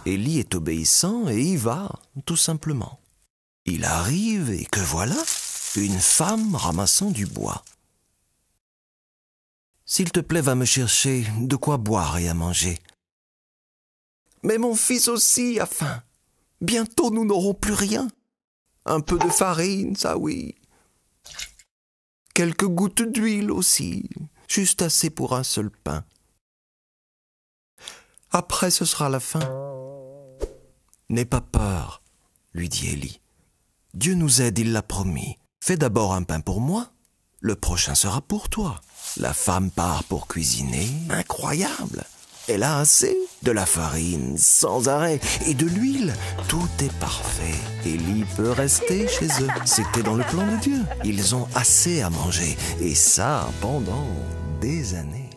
Élie est obéissant et y va, tout simplement. Il arrive et que voilà, une femme ramassant du bois. « S'il te plaît, va me chercher de quoi boire et à manger. »« Mais mon fils aussi a faim. Bientôt nous n'aurons plus rien. Un peu de farine, ça oui. Quelques gouttes d'huile aussi, juste assez pour un seul pain. Après ce sera la fin. »« N'aie pas peur, lui dit Élie. Dieu nous aide, il l'a promis. Fais d'abord un pain pour moi, le prochain sera pour toi. » La femme part pour cuisiner. Incroyable! Elle a assez, de la farine sans arrêt et de l'huile. Tout est parfait. Élie peut rester chez eux. C'était dans le plan de Dieu. Ils ont assez à manger et ça pendant des années.